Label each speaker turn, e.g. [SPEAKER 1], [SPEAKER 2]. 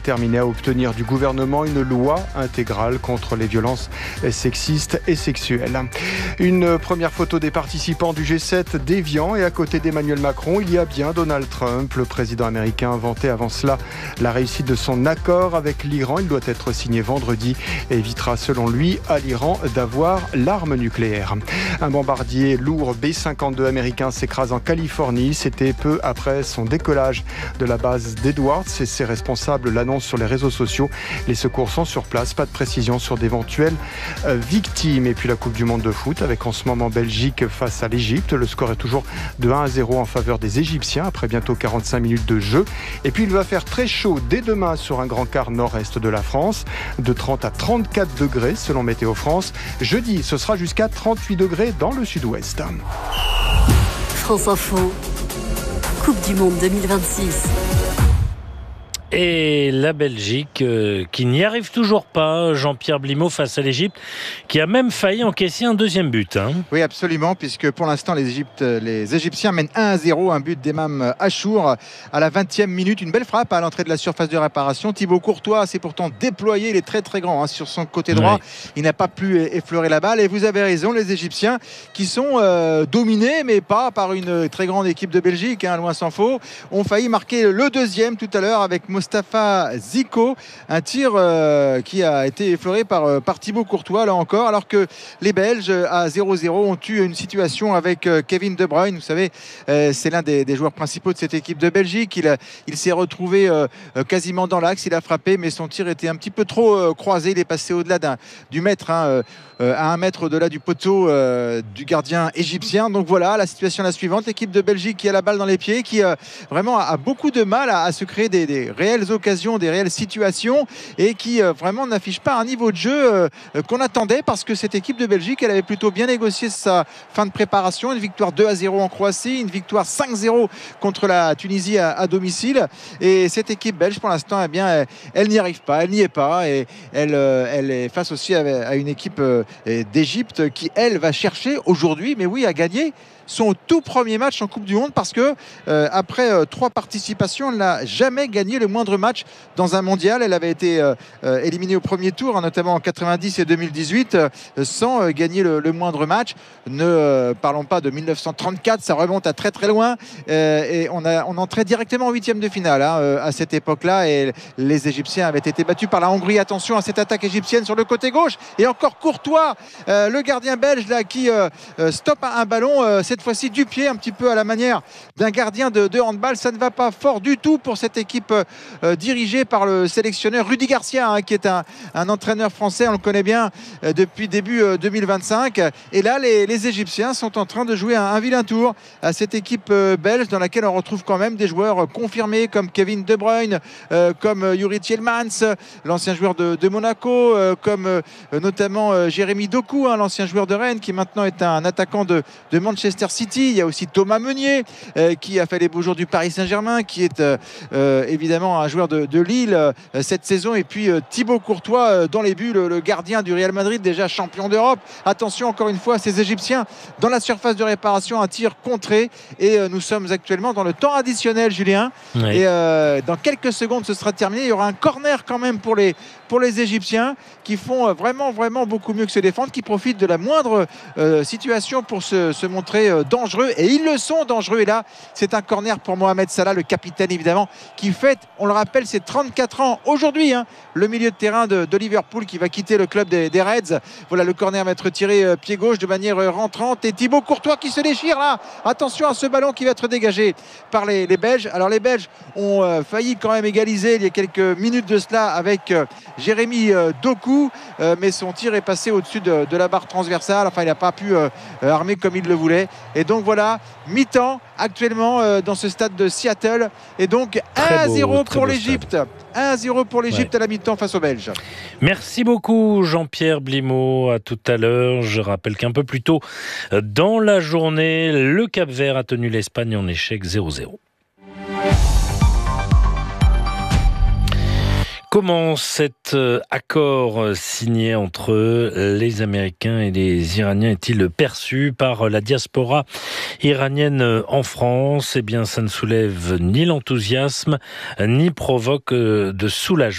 [SPEAKER 1] déterminé à obtenir du gouvernement une loi intégrale contre les violences sexistes et sexuelles. Une première photo des participants du G7 d'Évian et à côté d'Emmanuel Macron, il y a bien Donald Trump. Le président américain vantait avant cela la réussite de son accord avec l'Iran. Il doit être signé vendredi et évitera selon lui à l'Iran d'avoir l'arme nucléaire. Un bombardier lourd B-52 américain s'écrase en Californie. C'était peu après son décollage de la base d'Edwards et ses responsables l'annoncent sur les réseaux sociaux. Les secours sont sur place, pas de précision sur d'éventuelles victimes. Et puis la Coupe du Monde de foot avec en ce moment Belgique face à l'Égypte. Le score est toujours de 1-0 en faveur des Égyptiens après bientôt 45 minutes de jeu. Et puis il va faire très chaud dès demain sur un grand quart nord-est de la France, de 30 à 34 degrés selon Météo France. Jeudi, ce sera jusqu'à 38 degrés dans le sud-ouest.
[SPEAKER 2] France Info, Coupe du Monde 2026.
[SPEAKER 3] Et la Belgique qui n'y arrive toujours pas, Jean-Pierre Blimaud face à l'Égypte, qui a même failli encaisser un deuxième but.
[SPEAKER 4] Oui, absolument, puisque pour l'instant, les Égyptiens mènent 1-0, un but d'Emam Achour à la 20e minute. Une belle frappe à l'entrée de la surface de réparation. Thibaut Courtois s'est pourtant déployé, il est très très grand sur son côté droit. Oui. Il n'a pas pu effleurer la balle. Et vous avez raison, les Égyptiens qui sont dominés, mais pas par une très grande équipe de Belgique, loin s'en faut, ont failli marquer le deuxième tout à l'heure avec Mostafa Zico, un tir qui a été effleuré par Thibaut Courtois là encore, alors que les Belges à 0-0 ont eu une situation avec Kevin De Bruyne. Vous savez, c'est l'un des joueurs principaux de cette équipe de Belgique. Il s'est retrouvé quasiment dans l'axe, il a frappé, mais son tir était un petit peu trop croisé. Il est passé au-delà du mètre, à 1 mètre au-delà du poteau du gardien égyptien. Donc voilà, la situation est la suivante. L'équipe de Belgique qui a la balle dans les pieds, qui vraiment a beaucoup de mal à se créer des réelles occasions, des réelles situations, et qui vraiment n'affiche pas un niveau de jeu qu'on attendait, parce que cette équipe de Belgique, elle avait plutôt bien négocié sa fin de préparation. Une victoire 2-0 en Croatie, une victoire 5-0 contre la Tunisie à domicile. Et cette équipe belge, pour l'instant, elle n'y arrive pas, elle n'y est pas, et elle est face aussi à une équipe d'Égypte qui, elle, va chercher aujourd'hui, mais oui, à gagner son tout premier match en Coupe du Monde, parce que après 3 participations, elle n'a jamais gagné le moindre match dans un mondial. Elle avait été éliminée au premier tour, notamment en 90 et 2018, sans gagner le moindre match. Ne parlons pas de 1934, ça remonte à très très loin, et on entrait directement en 8e de finale à cette époque-là, et les Égyptiens avaient été battus par la Hongrie. Attention à cette attaque égyptienne sur le côté gauche, et encore Courtois, le gardien belge là, qui stoppe un ballon, cette fois-ci du pied, un petit peu à la manière d'un gardien de handball. Ça ne va pas fort du tout pour cette équipe dirigée par le sélectionneur Rudy Garcia, qui est un entraîneur français, on le connaît bien depuis début 2025. Et là, les Égyptiens sont en train de jouer un vilain tour à cette équipe belge, dans laquelle on retrouve quand même des joueurs confirmés comme Kevin De Bruyne, comme Yuri Tielemans, l'ancien joueur de Monaco, comme notamment Jérémy Doku, l'ancien joueur de Rennes, qui maintenant est un attaquant de Manchester City. Il y a aussi Thomas Meunier qui a fait les beaux jours du Paris Saint-Germain, qui est évidemment un joueur de Lille cette saison. Et puis Thibaut Courtois dans les buts, le gardien du Real Madrid, déjà champion d'Europe. Attention encore une fois, ces Égyptiens dans la surface de réparation, un tir contré, et nous sommes actuellement dans le temps additionnel, Julien. Oui. Et dans quelques secondes ce sera terminé. Il y aura un corner quand même pour les Égyptiens, qui font vraiment beaucoup mieux que se défendre, qui profitent de la moindre situation pour se montrer dangereux, et ils le sont dangereux. Et là, c'est un corner pour Mohamed Salah, le capitaine évidemment, qui fête, on le rappelle, ses 34 ans aujourd'hui, le milieu de terrain de Liverpool, qui va quitter le club des Reds. Voilà, le corner va être tiré pied gauche de manière rentrante, et Thibaut Courtois qui se déchire là. Attention à ce ballon qui va être dégagé par les Belges. Alors les Belges ont failli quand même égaliser il y a quelques minutes de cela avec Jérémy Doku, mais son tir est passé au-dessus de la barre transversale. Enfin, il n'a pas pu armer comme il le voulait. Et donc voilà, mi-temps actuellement dans ce stade de Seattle. Et donc 1-0 pour l'Égypte. 1-0 pour l'Égypte à la mi-temps face aux Belges.
[SPEAKER 3] Merci beaucoup Jean-Pierre Blimaud, à tout à l'heure. Je rappelle qu'un peu plus tôt dans la journée, le Cap-Vert a tenu l'Espagne en échec 0-0. Comment cet accord signé entre les Américains et les Iraniens est-il perçu par la diaspora iranienne en France ? Eh bien, ça ne soulève ni l'enthousiasme, ni provoque de soulagement.